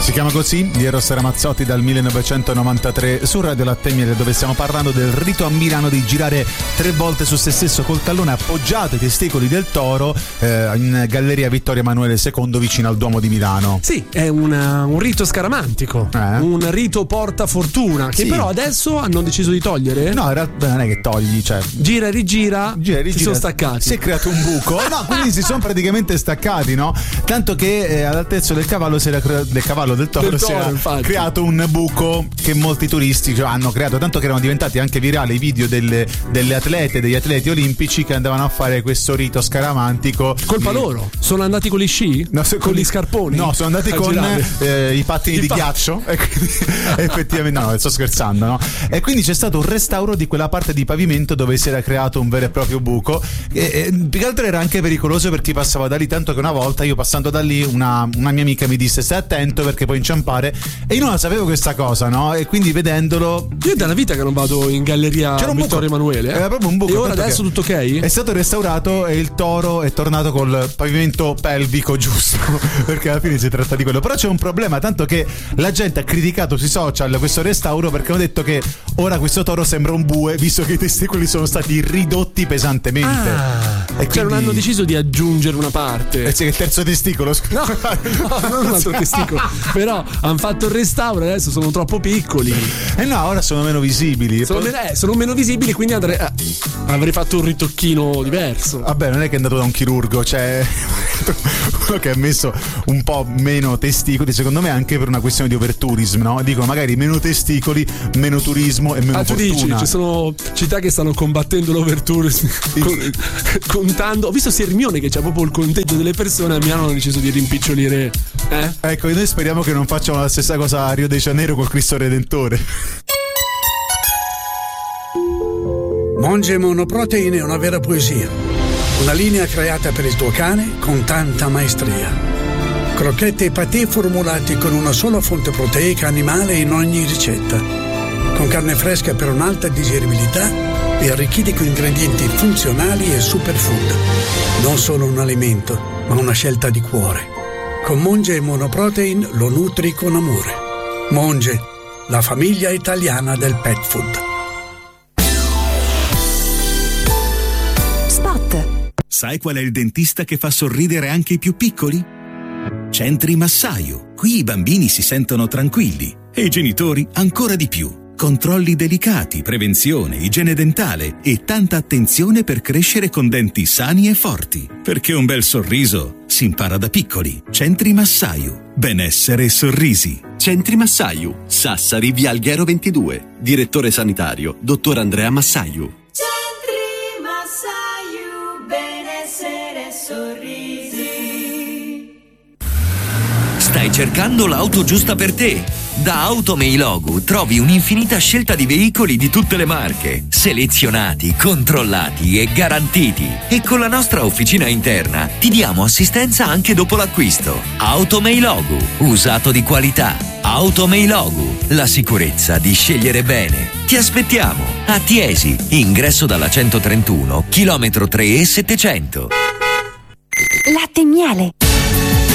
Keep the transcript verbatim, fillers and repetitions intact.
Si chiama così, di Eros Ramazzotti dal millenovecentonovantatré su Radio Latte e Miele, dove stiamo parlando del rito a Milano di girare tre volte su se stesso col tallone appoggiato ai testicoli del toro eh, in Galleria Vittorio Emanuele secondo vicino al Duomo di Milano. Sì, è una, un rito scaramantico, eh? un rito porta fortuna che sì. però adesso hanno deciso di togliere. No, in realtà non è che togli, cioè gira e rigira, gira e rigira si sono staccati. Si è creato un buco, no, quindi si sono praticamente staccati, no? Tanto che eh, all'altezza del cavallo si era cre- del cavallo del toro, del toro si era infatti. creato un buco che molti turisti cioè, hanno creato, tanto che erano diventati anche virali i video delle, delle atlete, degli atleti olimpici che andavano a fare questo rito scaramantico. Colpa di... loro? Sono andati con gli sci? No, se, con, con gli scarponi? No, sono andati con eh, i pattini I di pa- ghiaccio e quindi effettivamente no, sto scherzando, no? E quindi c'è stato un restauro di quella parte di pavimento dove si era creato un vero e proprio buco e, e più che altro era anche pericoloso per chi passava da lì, tanto che una volta io passando da lì una, una mia amica mi disse stai attento perché puoi inciampare e io non la sapevo questa cosa, no? E quindi vedendolo io è da una vita che non vado in Galleria Vittorio Emanuele eh? Era proprio un buco e ora adesso tutto ok? È stato restaurato e il toro è tornato col pavimento pelvico giusto perché alla fine si tratta di quello, però c'è un problema, tanto che la gente ha criticato sui social questo restauro perché hanno detto che ora questo toro sembra un bue visto che i testicoli sono stati ridotti pesantemente ah, e quindi... cioè non hanno deciso di aggiungere una parte eh, c'è il terzo testicolo no, no non un altro testicolo però hanno fatto il restauro adesso sono troppo piccoli e eh no ora sono meno visibili sono, poi... meno, eh, sono meno visibili quindi andrei, eh, avrei fatto un ritocchino diverso. Vabbè non è che è andato da un chirurgo, cioè uno che ha messo un po' meno testicoli secondo me anche per una questione di overtourism, no? Dicono magari meno testicoli, meno turismo e meno ah, fortuna. Tu dici, ci sono città che stanno combattendo l'overtourism con, contando, ho visto Sirmione che c'ha proprio il conteggio delle persone, a Milano hanno deciso di rimpicciolire eh? Ecco, noi speriamo che non facciano la stessa cosa a Rio de Janeiro col Cristo Redentore. Monge Monoprotein è una vera poesia, una linea creata per il tuo cane con tanta maestria. Crocchette e patè formulati con una sola fonte proteica animale in ogni ricetta, con carne fresca per un'alta digeribilità e arricchiti con ingredienti funzionali e superfood. Non solo un alimento, ma una scelta di cuore. Con Monge Monoprotein lo nutri con amore. Monge, la famiglia italiana del pet food. Sai qual è il dentista che fa sorridere anche i più piccoli? Centri Massaio. Qui i bambini si sentono tranquilli e i genitori ancora di più. Controlli delicati, prevenzione, igiene dentale e tanta attenzione per crescere con denti sani e forti. Perché un bel sorriso si impara da piccoli. Centri Massaio. Benessere e sorrisi. Centri Massaio. Sassari, via Alghero ventidue. Direttore sanitario, dottor Andrea Massaio. Stai cercando l'auto giusta per te? Da Automeilogu trovi un'infinita scelta di veicoli di tutte le marche, selezionati, controllati e garantiti. E con la nostra officina interna ti diamo assistenza anche dopo l'acquisto. Automeilogu, usato di qualità. Automeilogu, la sicurezza di scegliere bene. Ti aspettiamo a Tiesi, ingresso dalla centotrentuno, chilometro tre e settecento. Latte e Miele.